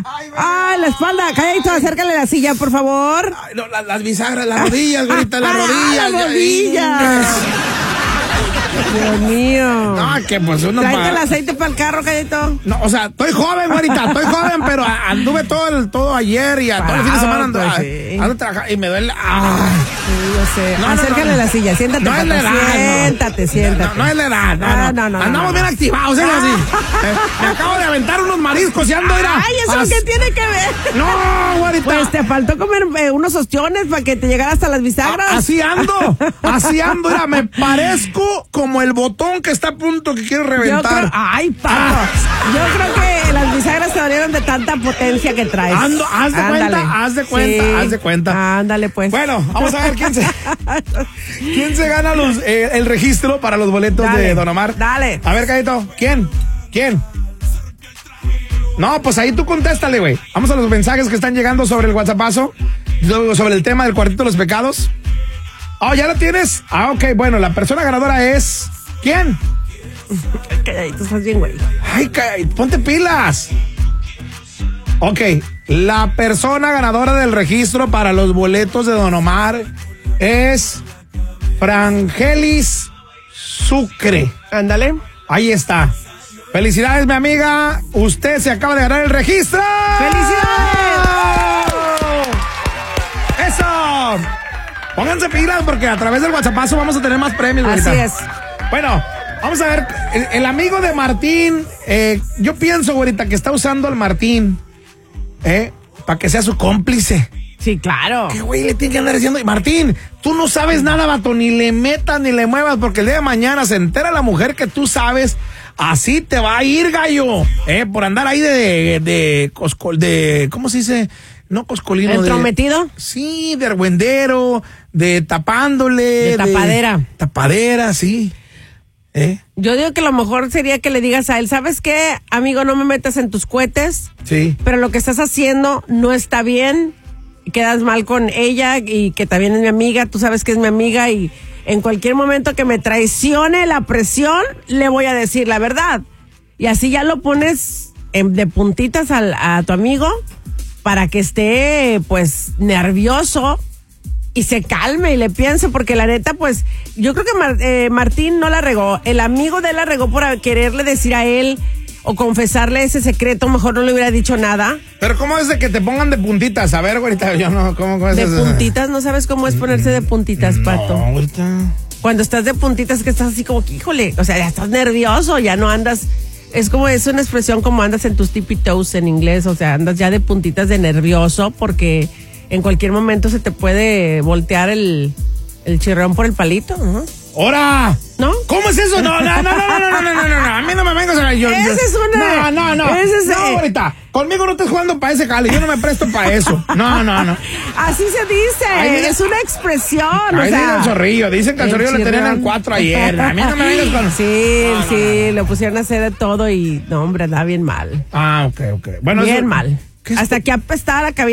La espalda. Calladito, acércale la silla, por favor. Ay, no, las bisagras, las rodillas, güerita, las rodillas. Las rodillas. Dios mío. No, que pues uno... Tráete el aceite para el carro, Calladito. No, o sea, estoy joven, güerita, pero anduve todo ayer y todo el fin de semana ando trabajando y me duele. Sí, yo sé. Acércale la silla, siéntate. No es la edad. Siéntate. No es la edad. No. Andamos bien activados, ¿eh? Así. Me acabo de aventar unos mariscos y ando, mira. Ay, ¿eso qué tiene que ver? No, güerita. Pues te faltó comer unos ostiones para que te llegara hasta las bisagras. Así ando, mira, me parezco como el botón que está a punto que quiero reventar. Yo creo que las bisagras se dolieron de tanta potencia que traes. Haz de cuenta. Ándale, pues. Bueno, vamos a ver quién se gana el registro para los boletos de Don Omar. Dale. A ver, Cadito, ¿quién? No, pues ahí tú contéstale, güey. Vamos a los mensajes que están llegando sobre el WhatsAppazo, sobre el tema del Cuartito de los Pecados. ¿Ya lo tienes? Ok, bueno, la persona ganadora es... ¿Quién? Calladito, estás bien, güey. Ay, ponte pilas. Ok, la persona ganadora del registro para los boletos de Don Omar es Frangelis Sucre. Ándale. Ahí está. Felicidades, mi amiga. Usted se acaba de ganar el registro. ¡Felicidades! ¡Eso! Pónganse pilas porque a través del WhatsAppazo vamos a tener más premios. Así ahorita. es. Bueno, vamos a ver. El amigo de Martín, yo pienso, güerita, que está usando al Martín, para que sea su cómplice. Sí, claro. ¿Qué güey le tiene que andar diciendo? Martín, tú no sabes nada, vato, ni le metas ni le muevas, porque el día de mañana se entera la mujer que tú sabes, así te va a ir, gallo, por andar ahí de ¿cómo se dice? No coscolino. ¿Entrometido? Sí, de argüendero, de tapándole. De tapadera. Tapadera, sí. Yo digo que lo mejor sería que le digas a él, ¿sabes qué, amigo? No me metas en tus cohetes. Sí. Pero lo que estás haciendo no está bien. Quedas mal con ella y que también es mi amiga. Tú sabes que es mi amiga y en cualquier momento que me traicione la presión, le voy a decir la verdad. Y así ya lo pones de puntitas a tu amigo para que esté, pues, nervioso y se calme y le piense, porque la neta, pues, yo creo que Martín no la regó. El amigo de él la regó por quererle decir a él o confesarle ese secreto, mejor no le hubiera dicho nada. Pero ¿cómo es de que te pongan de puntitas? A ver, güerita, yo no, ¿cómo es de eso? Puntitas, ¿no sabes cómo es ponerse de puntitas, Pato? No, güerita. Cuando estás de puntitas, que estás así como que, híjole, o sea, ya estás nervioso, ya no andas... Es una expresión como andas en tus tippy toes en inglés, o sea, andas ya de puntitas de nervioso porque en cualquier momento se te puede voltear el chirrón por el palito, ¿no? ¡Hora! ¿No? ¿Cómo es eso? No, a mí no me vengas a... Esa es una... No. No, ahorita. Conmigo no estás jugando para ese jale, yo no me presto para eso. No. Así se dice, es una expresión. Ahí dicen el zorrillo, dicen que el zorrillo le tenían en 4 ayer. A mí no me vengas con... Sí, lo pusieron a hacer de todo y, no, hombre, andaba bien mal. Ok. Bueno, bien mal. Hasta que apestaba la cabina.